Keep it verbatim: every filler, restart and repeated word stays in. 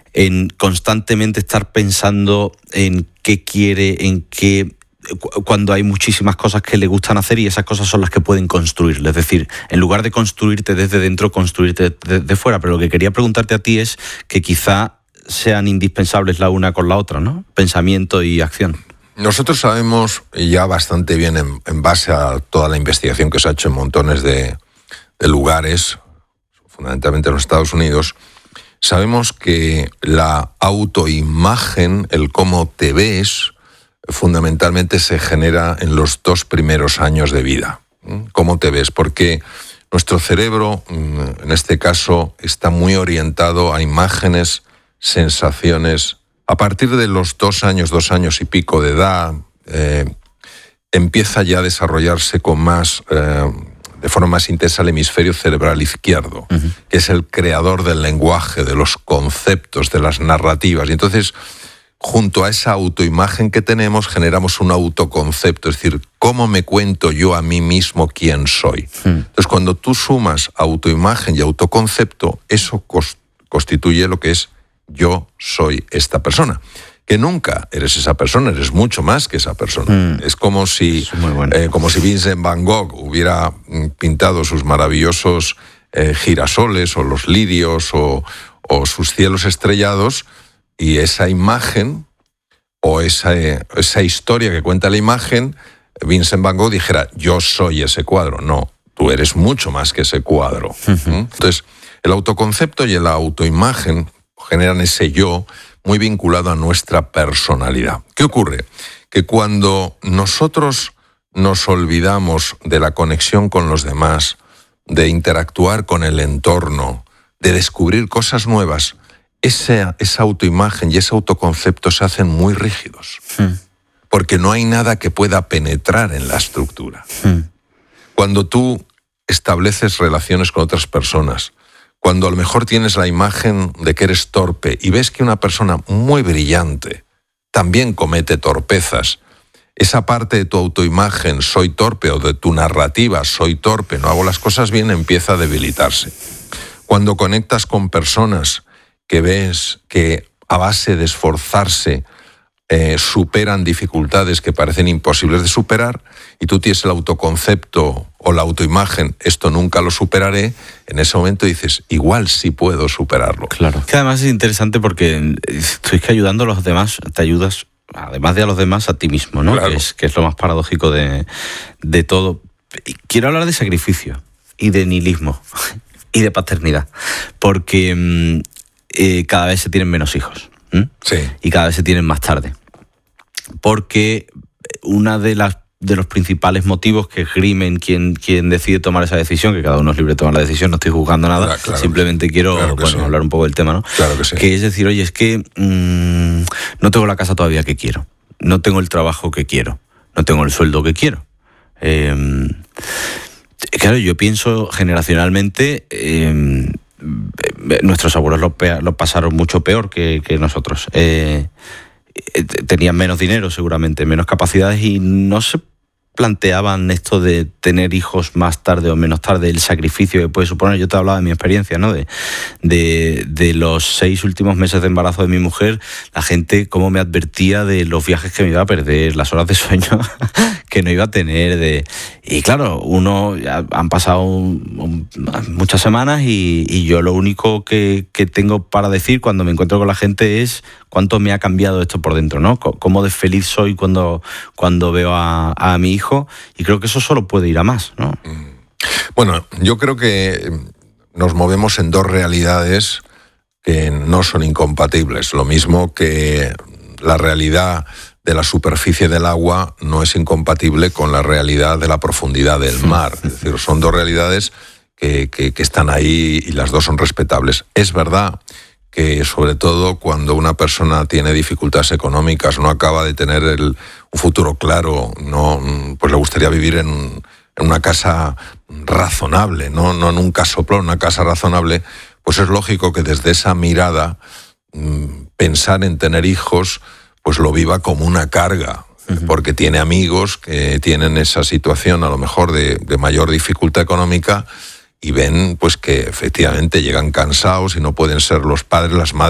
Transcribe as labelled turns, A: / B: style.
A: en constantemente estar pensando en qué quiere, en qué... cuando hay muchísimas cosas que le gustan hacer y esas cosas son las que pueden construirle. Es decir, en lugar de construirte desde dentro, construirte desde fuera. Pero lo que quería preguntarte a ti es que quizá sean indispensables la una con la otra, ¿no? Pensamiento y acción.
B: Nosotros sabemos ya bastante bien, en, en base a toda la investigación que se ha hecho en montones de, de lugares, fundamentalmente en los Estados Unidos, sabemos que la autoimagen, el cómo te ves, fundamentalmente se genera en los dos primeros años de vida. ¿Cómo te ves? Porque nuestro cerebro, en este caso, está muy orientado a imágenes, sensaciones. A partir de los dos años, dos años y pico de edad, eh, empieza ya a desarrollarse con más, eh, de forma más intensa el hemisferio cerebral izquierdo, uh-huh. que es el creador del lenguaje, de los conceptos, de las narrativas. Y entonces, junto a esa autoimagen que tenemos, generamos un autoconcepto, es decir, ¿cómo me cuento yo a mí mismo quién soy? Hmm. Entonces, cuando tú sumas autoimagen y autoconcepto, eso cos- constituye lo que es yo soy esta persona. Que nunca eres esa persona, eres mucho más que esa persona. Mm. Es como si, es bueno. eh, como si Vincent Van Gogh hubiera pintado sus maravillosos eh, girasoles o los lirios o, o sus cielos estrellados, y esa imagen o esa, eh, esa historia que cuenta la imagen, Vincent Van Gogh dijera, yo soy ese cuadro. No, tú eres mucho más que ese cuadro. Uh-huh. ¿Mm? Entonces, el autoconcepto y la autoimagen generan ese yo muy vinculado a nuestra personalidad. ¿Qué ocurre? Que cuando nosotros nos olvidamos de la conexión con los demás, de interactuar con el entorno, de descubrir cosas nuevas, esa, esa autoimagen y ese autoconcepto se hacen muy rígidos. Hmm. Porque no hay nada que pueda penetrar en la estructura. Hmm. Cuando tú estableces relaciones con otras personas, cuando a lo mejor tienes la imagen de que eres torpe y ves que una persona muy brillante también comete torpezas, esa parte de tu autoimagen, soy torpe, o de tu narrativa, soy torpe, no hago las cosas bien, empieza a debilitarse. Cuando conectas con personas que ves que a base de esforzarse eh, superan dificultades que parecen imposibles de superar, y tú tienes el autoconcepto o la autoimagen, esto nunca lo superaré, en ese momento dices, igual sí puedo superarlo.
A: Claro. Que además es interesante porque tú es que ayudando a los demás, te ayudas, además de a los demás, a ti mismo, ¿no? Claro. Que es, que es lo más paradójico de, de todo. Y quiero hablar de sacrificio y de nihilismo y de paternidad, porque eh, cada vez se tienen menos hijos. ¿Mm?
B: Sí.
A: Y cada vez se tienen más tarde. Porque una de las de los principales motivos que esgrimen quien, quien decide tomar esa decisión, que cada uno es libre de tomar la decisión, no estoy juzgando nada, claro, claro, simplemente quiero claro bueno, sí. hablar un poco del tema, ¿no?
B: Claro que sí.
A: Que es decir, oye, es que mmm, no tengo la casa todavía que quiero, no tengo el trabajo que quiero, no tengo el sueldo que quiero. Eh, claro, yo pienso generacionalmente, eh, nuestros abuelos lo, pe- lo pasaron mucho peor que, que nosotros. Eh, tenían menos dinero seguramente, menos capacidades, y no se planteaban esto de tener hijos más tarde o menos tarde, el sacrificio que puede suponer. Yo te hablaba de mi experiencia, ¿no? De, de, de los seis últimos meses de embarazo de mi mujer, la gente cómo me advertía de los viajes que me iba a perder, las horas de sueño que no iba a tener. De... Y claro, uno ya han pasado un, un, muchas semanas y, y yo lo único que, que tengo para decir cuando me encuentro con la gente es cuánto me ha cambiado esto por dentro, ¿no? Cómo de feliz soy cuando, cuando veo a, a mi hijo, y creo que eso solo puede ir a más, ¿no?
B: Bueno, yo creo que nos movemos en dos realidades que no son incompatibles. Lo mismo que la realidad de la superficie del agua no es incompatible con la realidad de la profundidad del mar. Es decir, son dos realidades que, que, que están ahí y las dos son respetables. Es verdad que sobre todo cuando una persona tiene dificultades económicas, no acaba de tener el, un futuro claro, no, pues le gustaría vivir en, en una casa razonable, no, no en un casoplón, una casa razonable, pues es lógico que desde esa mirada pensar en tener hijos pues lo viva como una carga, uh-huh. porque tiene amigos que tienen esa situación a lo mejor de, de mayor dificultad económica, y ven pues que efectivamente llegan cansados y no pueden ser los padres, las madres